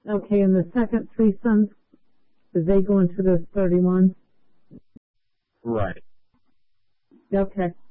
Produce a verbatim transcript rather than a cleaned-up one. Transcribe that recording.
Okay, and the second three sons, did they go into those thirty-one? Right. Okay.